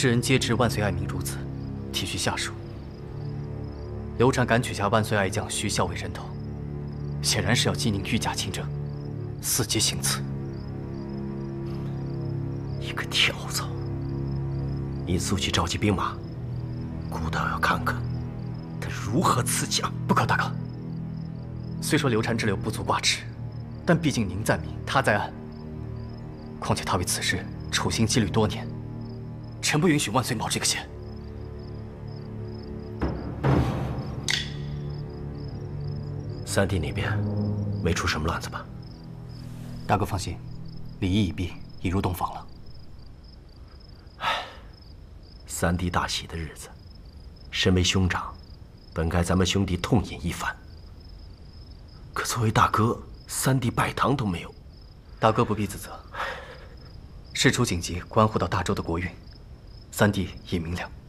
世人皆知万岁爱民如子，体恤下属。刘禅敢取下万岁爱将徐骁为人头，显然是要激宁御驾亲征，伺机行刺。 一个跳蚤！你速去召集兵马，孤道要看看他如何刺将。 不可，大哥。虽说刘禅之流不足挂齿，但毕竟您在明，他在暗。况且他为此事处心积虑多年，臣不允许万岁冒这个险。 三弟那边没出什么乱子吧？ 大哥放心，礼仪已毕，已入洞房了。 三弟大喜的日子，身为兄长，本该咱们兄弟痛饮一番。可作为大哥，三弟拜堂都没有。 大哥不必自责。事出紧急，关乎到大周的国运，三弟已明了。